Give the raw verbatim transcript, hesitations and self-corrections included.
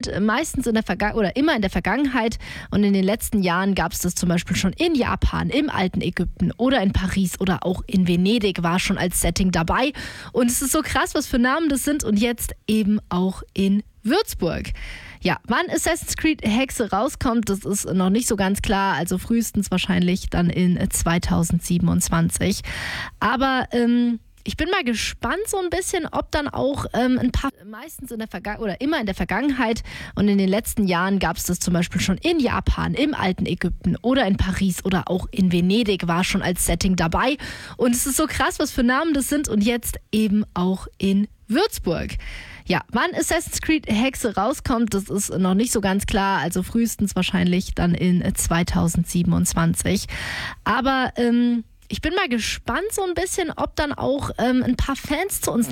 spielt meistens in der Vergangenheit oder immer in der Vergangenheit, und in den letzten Jahren gab es das zum Beispiel schon in Japan, im alten Ägypten oder in Paris oder auch in Venedig war schon als Setting dabei. Und es ist so krass, was für Namen das sind, und jetzt eben auch in Würzburg. Ja, wann Assassin's Creed Hexe rauskommt, das ist noch nicht so ganz klar, also frühestens wahrscheinlich dann in zweitausendsiebenundzwanzig. Aber ähm, ich bin mal gespannt so ein bisschen, ob dann auch ähm, ein paar, meistens in der Vergangenheit oder immer in der Vergangenheit, und in den letzten Jahren gab es das zum Beispiel schon in Japan, im alten Ägypten oder in Paris oder auch in Venedig war schon als Setting dabei. Und es ist so krass, was für Namen das sind, und jetzt eben auch in Würzburg. Ja, wann Assassin's Creed Hexe rauskommt, das ist noch nicht so ganz klar, also frühestens wahrscheinlich dann in zweitausendsiebenundzwanzig. Aber ähm, ich bin mal gespannt so ein bisschen, ob dann auch ähm, ein paar Fans zu uns